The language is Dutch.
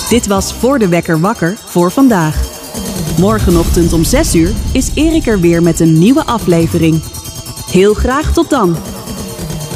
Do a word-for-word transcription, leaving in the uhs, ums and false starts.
Dit was Voor de Wekker Wakker voor vandaag. Morgenochtend om zes uur is Erik er weer met een nieuwe aflevering. Heel graag tot dan!